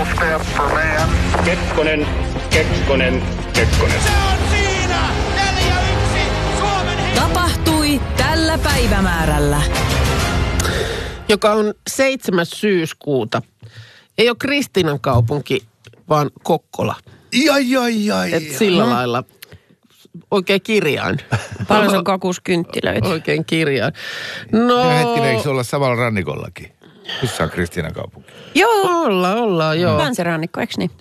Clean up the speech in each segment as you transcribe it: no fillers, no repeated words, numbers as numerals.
step for man. Kekkonen. Se on siinä! 4-1 Suomen Tapahtui tällä päivämäärällä. Joka on 7. syyskuuta. Ei ole Kristiinan kaupunki, vaan Kokkola. Et sillä lailla oikein kirjain. Paljon on kakuskynttilöitä. Oikein kirjain. No hetkinen, eikö se olla samalla rannikollakin? Missä on Kristiinan kaupunki? Joo. Ollaan, joo. Länsirannikko, eikö niin?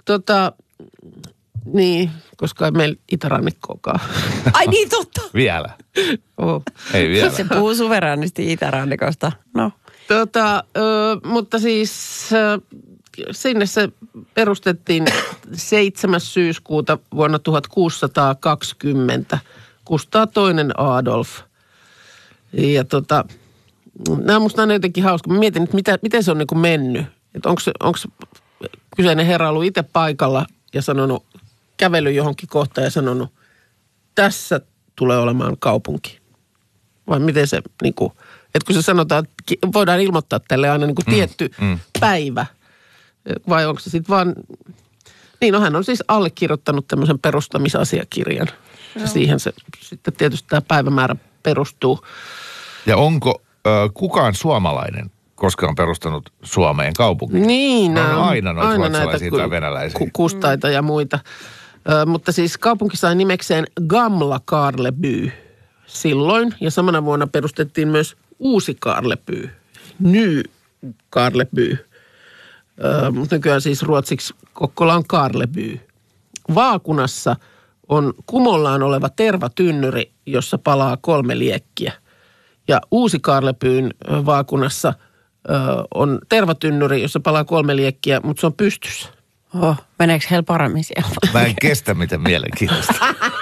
Niin, koska ei meillä itärannikkoakaan. Ai niin, totta. Vielä? Oh. Ei vielä. Se puhuu suveräänisesti itärannikosta. No. Mutta siis sinne se perustettiin 7. syyskuuta vuonna 1620. Kustaa II Adolf. Ja nämä on musta aina jotenkin hauska. Mä mietin, että miten se on niin kuin mennyt. Että onko kyseinen herra ollut itse paikalla ja sanonut, kävellyt johonkin kohtaan ja sanonut, tässä tulee olemaan kaupunki. Vai miten se niin kuin, että kun se sanotaan, että voidaan ilmoittaa tälle aina niin kuin tietty päivä. Vai onko se sitten vaan, niin hän on siis allekirjoittanut tämmöisen perustamisasiakirjan. Ja siihen se sitten tietysti tämä päivämäärä perustuu. Ja onko kukaan suomalainen koskaan perustanut Suomeen kaupunkiin? Niin, on aina noita ruotsalaisia tai venäläisiä. Kustaita ja muita. Mutta siis kaupunki sai nimekseen Gamla Karleby silloin. Ja samana vuonna perustettiin myös Uusi Karleby, Ny Karleby. Mutta nykyään siis ruotsiksi Kokkola on Karleby. Vaakunassa on kumollaan oleva tervatynnyri, jossa palaa 3 liekkiä. Ja Uusi Karlebyn vaakunassa on tervatynnyri, jossa palaa 3 liekkiä, mutta se on pystyssä. Meneekö heillä paremmin siellä? Mä en kestä, miten mielenkiintoista.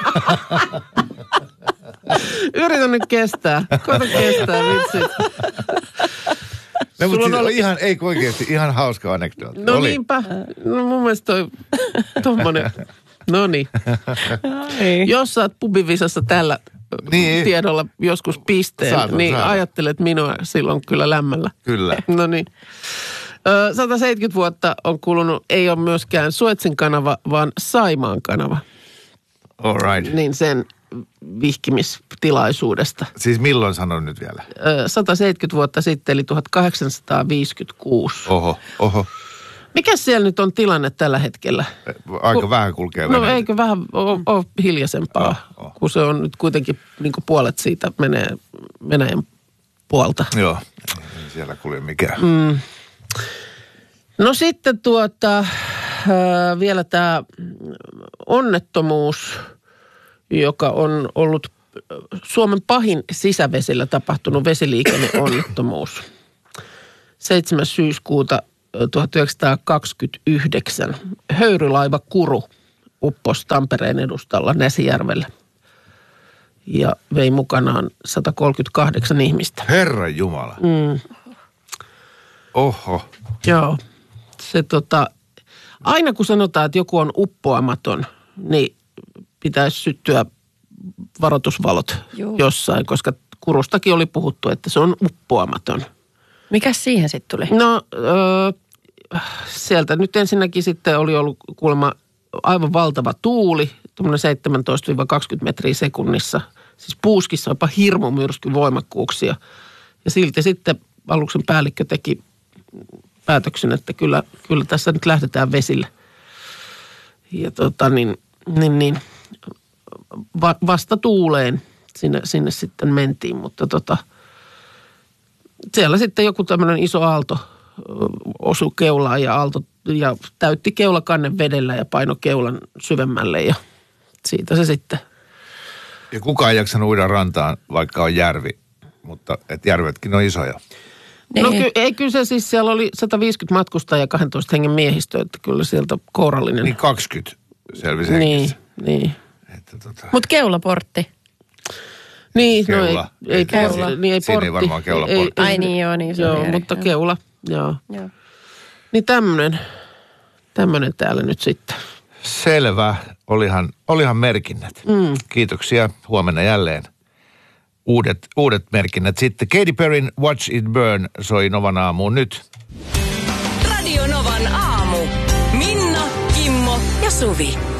Yritän nyt kestää. Koita kestää, vitsit. No, mutta oli ihan, ei oikeasti, ihan hauska anekdootti. No oli. Niinpä. No mun mielestä tommonen. No niin. Jos sä oot pubivisassa tällä tiedolla joskus pisteen, niin ajattelet minua silloin kyllä lämmällä. Kyllä. No niin. 170 vuotta on kulunut, ei ole myöskään Suetsin kanava, vaan Saimaan kanava. All right. Niin sen vihkimistilaisuudesta. Siis milloin sanon nyt vielä? 170 vuotta sitten, eli 1856. Oho. Mikäs siellä nyt on tilanne tällä hetkellä? Aika vähän kulkee Venäjä. No eikö vähän ole hiljaisempaa, kun se on nyt kuitenkin niin kuin puolet siitä menee Venäjän puolta. Joo, ei siellä kulje mikään. No sitten vielä tämä onnettomuus, joka on ollut Suomen pahin sisävesillä tapahtunut vesiliikenneonnettomuus. 7. syyskuuta 1929 höyrylaiva Kuru upposi Tampereen edustalla Näsijärvellä ja vei mukanaan 138 ihmistä. Herran Jumala. Oho. Joo. Se aina kun sanotaan, että joku on uppoamaton, niin pitäisi syttyä varoitusvalot jossain, koska Kurustakin oli puhuttu, että se on uppoamaton. Mikäs siihen sitten tuli? No, sieltä nyt ensinnäkin sitten oli ollut kuulemma aivan valtava tuuli, tuommoinen 17-20 metriä sekunnissa. Siis puuskissa jopa hirmumyrskyn voimakkuuksia. Ja silti sitten aluksen päällikkö teki päätöksen, että kyllä tässä nyt lähdetään vesille. Ja vasta tuuleen sinne sitten mentiin, mutta siellä sitten joku tämmöinen iso aalto osui keulaan ja täytti keulakannen vedellä ja paino keulan syvemmälle ja siitä se sitten. Ja kukaan ei jaksanut uida rantaan, vaikka on järvi, mutta järvetkin on isoja. No kyllä se siis, siellä oli 150 matkustajaa ja 12 hengen miehistö, että kyllä sieltä kourallinen. Niin 20 selvisi hengissä. Niin. Mutta keulaportti. Niin, keula. No ei keula. Niin ei siinä portti. Ei varmaan keulaportti. Ai niin joo, niin se joo, mutta keula, joo. Niin tämmönen täällä nyt sitten. Selvä. Olihan merkinnät. Kiitoksia. Huomenna jälleen uudet merkinnät. Sitten Katy Perryn Watch It Burn soi Novan aamuun nyt. Radio Novan aamu. Suvi.